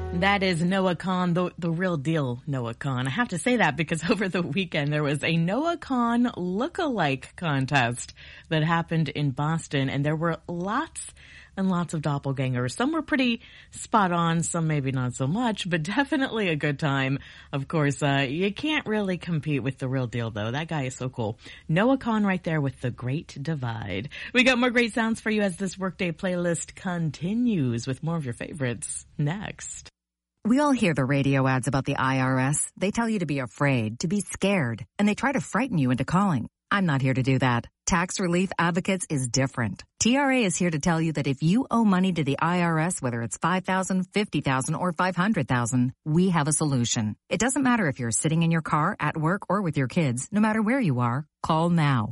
That is Noah Kahan, the real deal Noah Kahan. I have to say that because over the weekend there was a Noah Kahan look-alike contest that happened in Boston, and there were lots and lots of doppelgangers. Some were pretty spot on, some maybe not so much, but definitely a good time. Of course, you can't really compete with the real deal though. That guy is so cool. Noah Kahan right there with The Great Divide. We got more great sounds for you as this Workday playlist continues with more of your favorites next. We all hear the radio ads about the IRS. They tell you to be afraid, to be scared, and they try to frighten you into calling. I'm not here to do that. Tax Relief Advocates is different. TRA is here to tell you that if you owe money to the IRS, whether it's $5,000, $50,000, or $500,000, we have a solution. It doesn't matter if you're sitting in your car, at work, or with your kids. No matter where you are, call now.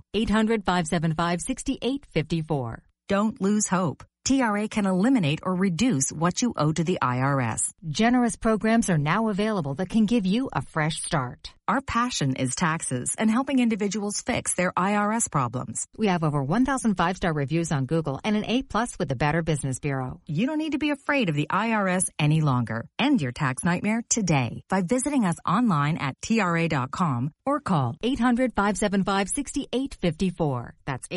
800-575-6854. Don't lose hope. TRA can eliminate or reduce what you owe to the IRS. Generous programs are now available that can give you a fresh start. Our passion is taxes and helping individuals fix their IRS problems. We have over 1,000 5-star reviews on Google and an A+ with the Better Business Bureau. You don't need to be afraid of the IRS any longer. End your tax nightmare today by visiting us online at TRA.com or call 800-575-6854. That's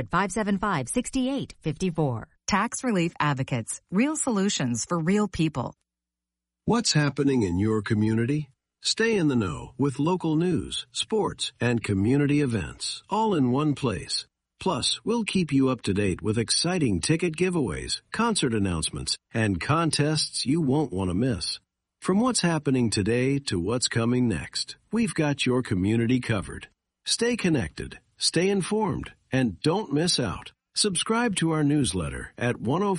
800-575-6854. Tax Relief Advocates. Real solutions for real people. What's happening in your community? Stay in the know with local news, sports, and community events, all in one place. Plus, we'll keep you up to date with exciting ticket giveaways, concert announcements, and contests you won't want to miss. From what's happening today to what's coming next, we've got your community covered. Stay connected, stay informed, and don't miss out. Subscribe to our newsletter at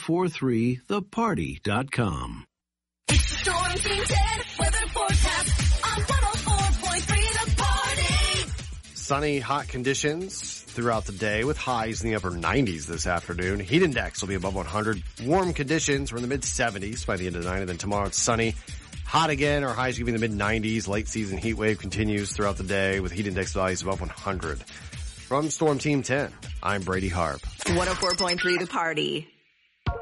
1043theparty.com. It's the Storm Team 10 weather forecast on 104.3 The Party. Sunny, hot conditions throughout the day with highs in the upper 90s this afternoon. Heat index will be above 100. Warm conditions. We're in the mid-70s by the end of the night. And then tomorrow it's sunny. Hot again. Our highs will be in the mid-90s. Late season heat wave continues throughout the day with heat index values above 100. From Storm Team 10, I'm Brady Harp. 104.3 The Party.